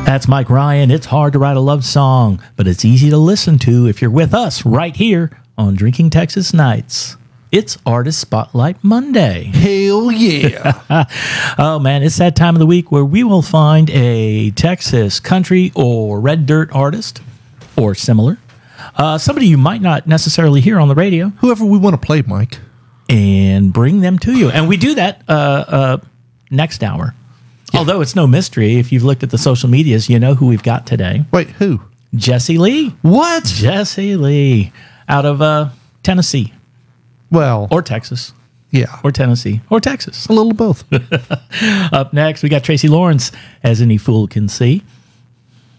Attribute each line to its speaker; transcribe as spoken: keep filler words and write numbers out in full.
Speaker 1: That's Mike Ryan. It's hard to write a love song, but it's easy to listen to if you're with us right here on Drinking Texas Nights. It's Artist Spotlight Monday.
Speaker 2: Hell yeah.
Speaker 1: Oh, man, it's that time of the week where we will find a Texas country or red dirt artist or similar. Uh, somebody you might not necessarily hear on the radio.
Speaker 2: Whoever we want to play, Mike.
Speaker 1: And bring them to you. And we do that uh, uh, next hour. Yeah. Although it's no mystery. If you've looked at the social medias, you know who we've got today.
Speaker 2: Wait, who?
Speaker 1: Jesse Lee.
Speaker 2: What?
Speaker 1: Jesse Lee out of uh, Tennessee.
Speaker 2: Well.
Speaker 1: Or Texas.
Speaker 2: Yeah.
Speaker 1: Or Tennessee. Or Texas.
Speaker 2: A little of both.
Speaker 1: Up next, we got Tracy Lawrence, as any fool can see.